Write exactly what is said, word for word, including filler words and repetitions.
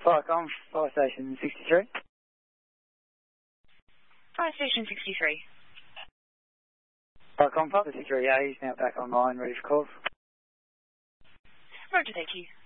Firecom, Fire Station sixty-three. Fire Station sixty-three. Firecom, Fire sixty-three A, he's now back online, ready for calls. Roger, thank you.